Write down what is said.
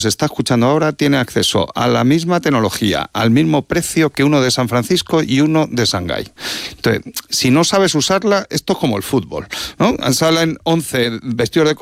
se está escuchando ahora tiene acceso a la misma tecnología, al mismo precio que uno de San Francisco y uno de Shanghái. Entonces, si no sabes usarla, esto es como el fútbol, ¿no? Salen 11 vestidos de